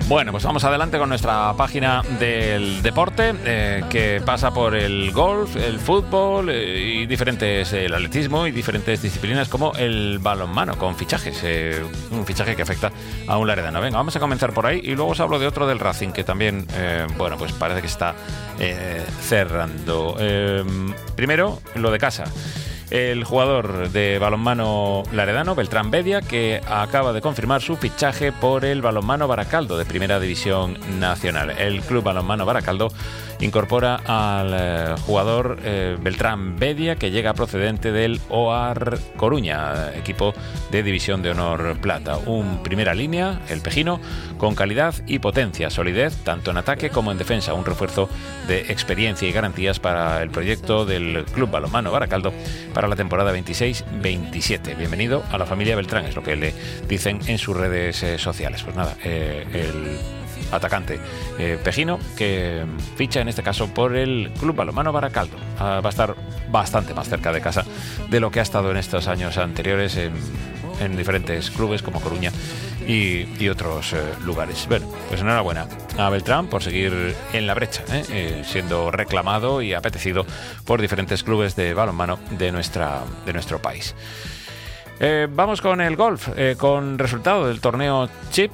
Bueno, pues vamos adelante con nuestra página del deporte, que pasa por el golf, el fútbol y diferentes, el atletismo y diferentes disciplinas como el balonmano, con fichajes, un fichaje que afecta a un laredano. Venga, vamos a comenzar por ahí y luego os hablo de otro del Racing que también, bueno, pues parece que está cerrando. Primero, lo de casa. El jugador de balonmano laredano, Beltrán Bedia, que acaba de confirmar su fichaje por el balonmano Baracaldo de Primera División Nacional. El Club Balonmano Baracaldo incorpora al jugador Beltrán Bedia, que llega procedente del OAR Coruña, equipo de División de Honor Plata. Un primera línea, el Pejino, con calidad y potencia, solidez, tanto en ataque como en defensa. Un refuerzo de experiencia y garantías para el proyecto del Club Balonmano Baracaldo para la temporada 26-27. Bienvenido a la familia Beltrán, es lo que le dicen en sus redes sociales. Pues nada, el atacante Pejino, que ficha en este caso por el Club Balonmano Baracaldo. Va a estar bastante más cerca de casa de lo que ha estado en estos años anteriores en diferentes clubes como Coruña y otros lugares. Bueno, pues enhorabuena a Beltrán por seguir en la brecha, siendo reclamado y apetecido por diferentes clubes de balonmano de nuestro país. Vamos con el golf, con resultado del torneo Chip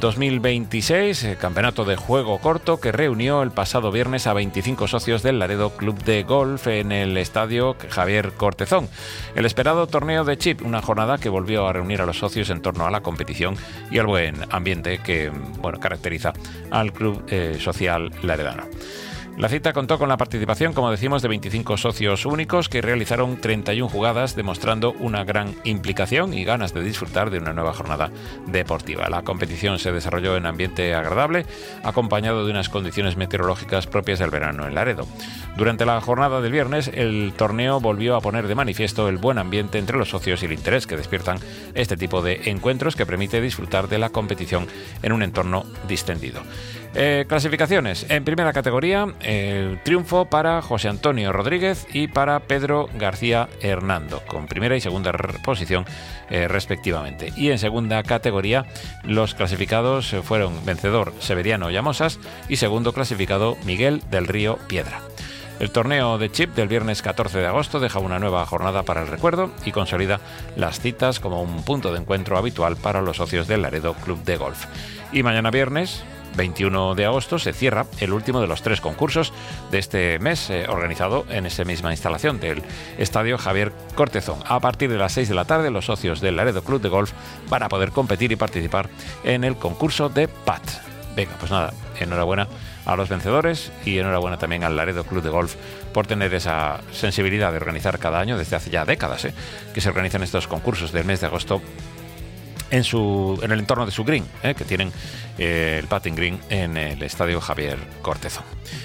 2026, campeonato de juego corto que reunió el pasado viernes a 25 socios del Laredo Club de Golf en el estadio Javier Cortezón. El esperado torneo de Chip, una jornada que volvió a reunir a los socios en torno a la competición y al buen ambiente que, bueno, caracteriza al Club Social Laredano. La cita contó con la participación, como decimos, de 25 socios únicos que realizaron 31 jugadas, demostrando una gran implicación y ganas de disfrutar de una nueva jornada deportiva. La competición se desarrolló en ambiente agradable, acompañado de unas condiciones meteorológicas propias del verano en Laredo. Durante la jornada del viernes, el torneo volvió a poner de manifiesto el buen ambiente entre los socios y el interés que despiertan este tipo de encuentros que permite disfrutar de la competición en un entorno distendido. Clasificaciones. En primera categoría, triunfo para José Antonio Rodríguez y para Pedro García Hernando, con primera y segunda posición respectivamente. Y en segunda categoría, los clasificados fueron vencedor Severiano Llamosas y segundo clasificado Miguel del Río Piedra. El torneo de Chip del viernes 14 de agosto deja una nueva jornada para el recuerdo y consolida las citas como un punto de encuentro habitual para los socios del Laredo Club de Golf. Y mañana viernes 21 de agosto se cierra el último de los 3 concursos de este mes, organizado en esa misma instalación del Estadio Javier Cortezón. A partir de las 6 de la tarde, los socios del Laredo Club de Golf van a poder competir y participar en el concurso de PAT. Venga, pues nada, enhorabuena a los vencedores y enhorabuena también al Laredo Club de Golf por tener esa sensibilidad de organizar cada año, desde hace ya décadas, que se organizan estos concursos del mes de agosto en el entorno de su green, que tienen el putting green en el Estadio Javier Cortezón.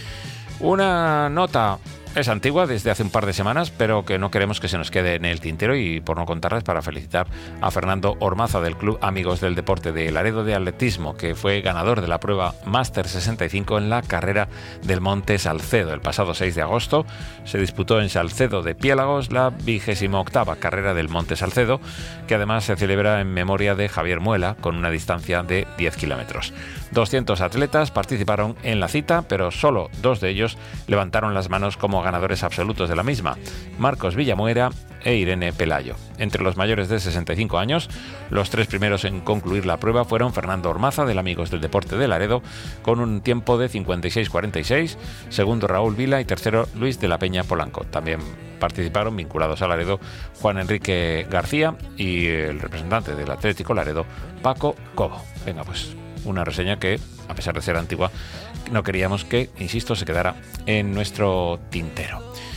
Una nota es antigua, desde hace un par de semanas, pero que no queremos que se nos quede en el tintero, y por no contarles, para felicitar a Fernando Ormaza del Club Amigos del Deporte de Laredo de Atletismo, que fue ganador de la prueba Máster 65 en la carrera del Monte Salcedo. El pasado 6 de agosto se disputó en Salcedo de Piélagos la 28ª carrera del Monte Salcedo, que además se celebra en memoria de Javier Muela, con una distancia de 10 kilómetros. 200 atletas participaron en la cita, pero solo 2 de ellos levantaron las manos como ganadores absolutos de la misma: Marcos Villamuera e Irene Pelayo. Entre los mayores de 65 años, los 3 primeros en concluir la prueba fueron Fernando Ormaza, del Amigos del Deporte de Laredo, con un tiempo de 56:46, segundo Raúl Vila y tercero Luis de la Peña Polanco. También participaron, vinculados a Laredo, Juan Enrique García y el representante del Atlético Laredo, Paco Cobo. Venga, pues una reseña que, a pesar de ser antigua, no queríamos que, insisto, se quedara en nuestro tintero.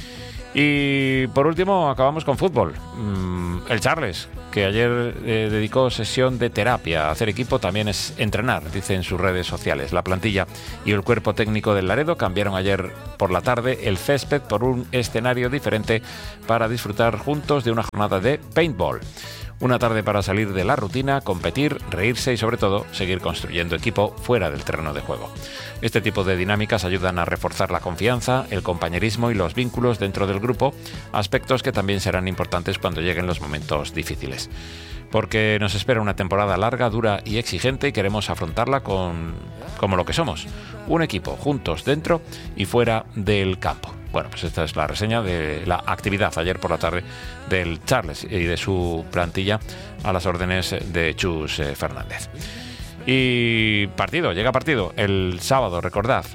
Y por último, acabamos con fútbol. El Charles, que ayer dedicó sesión de terapia. Hacer equipo también es entrenar, dice en sus redes sociales. La plantilla y el cuerpo técnico del Laredo cambiaron ayer por la tarde el césped por un escenario diferente para disfrutar juntos de una jornada de paintball. Una tarde para salir de la rutina, competir, reírse y, sobre todo, seguir construyendo equipo fuera del terreno de juego. Este tipo de dinámicas ayudan a reforzar la confianza, el compañerismo y los vínculos dentro del grupo, aspectos que también serán importantes cuando lleguen los momentos difíciles. porque nos espera una temporada larga, dura y exigente y queremos afrontarla como lo que somos, un equipo juntos dentro y fuera del campo. Bueno, pues esta es la reseña de la actividad ayer por la tarde del Charles y de su plantilla a las órdenes de Chus Fernández. Y llega partido el sábado, recordad,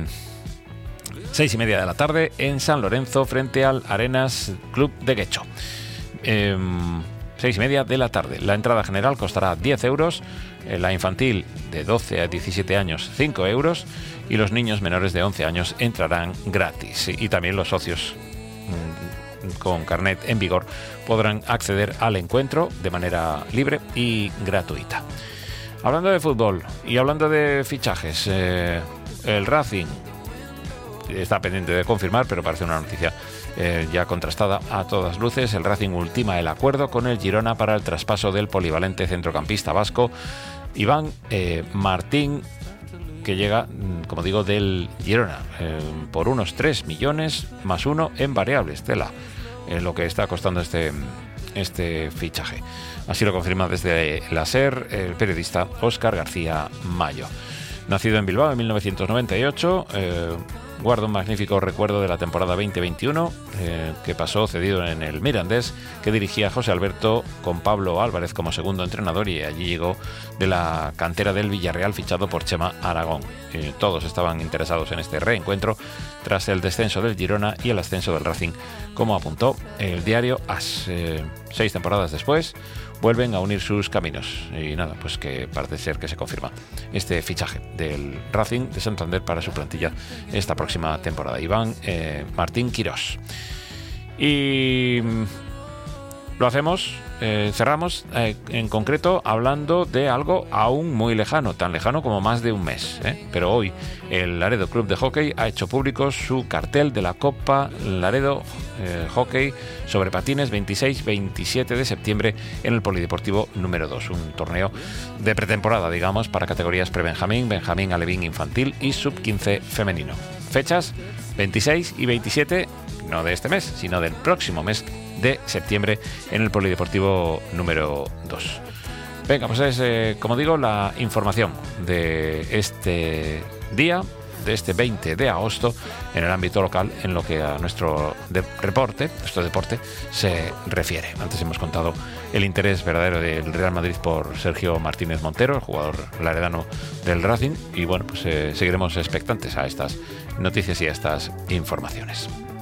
6:30 de la tarde en San Lorenzo frente al Arenas Club de Guecho. 6:30 de la tarde. La entrada general costará 10 euros, la infantil de 12 a 17 años 5 euros y los niños menores de 11 años entrarán gratis. Y también los socios con carnet en vigor podrán acceder al encuentro de manera libre y gratuita. Hablando de fútbol y hablando de fichajes, el Racing está pendiente de confirmar, pero parece una noticia ya contrastada a todas luces. El Racing ultima el acuerdo con el Girona para el traspaso del polivalente centrocampista vasco Iván Martín, que llega, como digo, del Girona, por unos 3 millones más uno en variables. Tela, lo que está costando este fichaje. Así lo confirma desde la SER el periodista Óscar García Mayo. Nacido en Bilbao en 1998, guarda un magnífico recuerdo de la temporada 2021 que pasó cedido en el Mirandés, que dirigía José Alberto con Pablo Álvarez como segundo entrenador, y allí llegó de la cantera del Villarreal fichado por Chema Aragón. Todos estaban interesados en este reencuentro tras el descenso del Girona y el ascenso del Racing, como apuntó el diario AS. 6 temporadas después vuelven a unir sus caminos y nada, pues que parece ser que se confirma este fichaje del Racing de Santander para su plantilla esta próxima temporada. Iván Martín Quirós. Y lo hacemos, cerramos en concreto hablando de algo aún muy lejano, tan lejano como más de un mes, pero hoy el Laredo Club de Hockey ha hecho público su cartel de la Copa Laredo Hockey sobre patines 26-27 de septiembre en el Polideportivo número 2, un torneo de pretemporada, digamos, para categorías pre-Benjamín, Benjamín Alevín infantil y sub-15 femenino. Fechas 26 y 27, no de este mes, sino del próximo mes de septiembre en el Polideportivo número 2. Venga, pues es, como digo, la información de este día, de este 20 de agosto, en el ámbito local, en lo que a nuestro deporte se refiere. Antes hemos contado el interés verdadero del Real Madrid por Sergio Martínez Montero, el jugador laredano del Racing, y bueno, pues seguiremos expectantes a estas noticias y a estas informaciones.